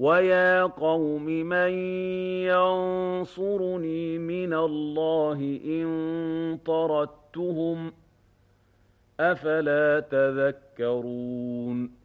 وَيَا قَوْمِ مَن يَنصُرُنِي مِنَ اللَّهِ إِن طَرَدتُّهُمْ ۚ أَفَلَا تَذَكَّرُونَ